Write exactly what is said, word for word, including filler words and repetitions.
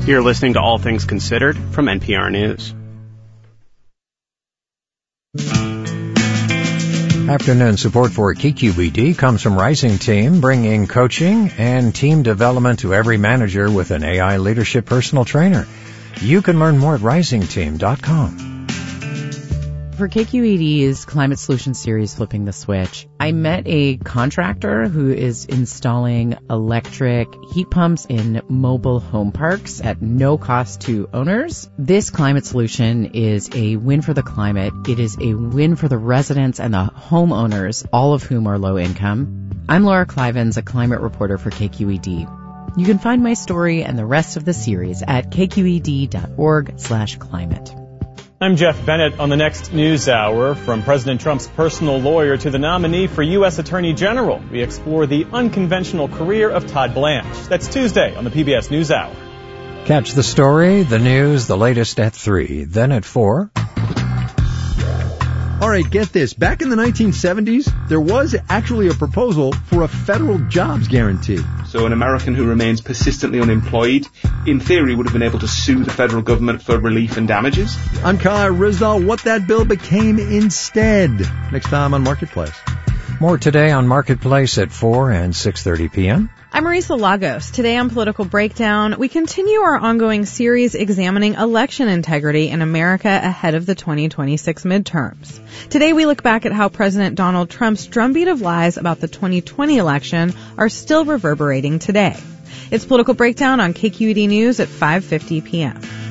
You're listening to All Things Considered from N P R News. Afternoon support for K Q E D comes from Rising Team, bringing coaching and team development to every manager with an A I leadership personal trainer. You can learn more at rising team dot com. For K Q E D's Climate Solutions series, Flipping the Switch, I met a contractor who is installing electric heat pumps in mobile home parks at no cost to owners. This climate solution is a win for the climate. It is a win for the residents and the homeowners, all of whom are low income. I'm Laura Clivens, a climate reporter for K Q E D. You can find my story and the rest of the series at k q e d dot org slash climate. I'm Jeff Bennett. On the next News Hour, from President Trump's personal lawyer to the nominee for U S Attorney General, we explore the unconventional career of Todd Blanche. That's Tuesday on the P B S News Hour. Catch the story, the news, the latest at three, then at four. All right, get this. Back in the nineteen seventies, there was actually a proposal for a federal jobs guarantee. So an American who remains persistently unemployed, in theory, would have been able to sue the federal government for relief and damages. I'm Kyle Rizal. What that bill became instead. Next time on Marketplace. More today on Marketplace at four and six thirty p.m. I'm Marisa Lagos. Today on Political Breakdown, we continue our ongoing series examining election integrity in America ahead of the twenty twenty-six midterms. Today we look back at how President Donald Trump's drumbeat of lies about the twenty twenty election are still reverberating today. It's Political Breakdown on K Q E D News at five fifty p.m.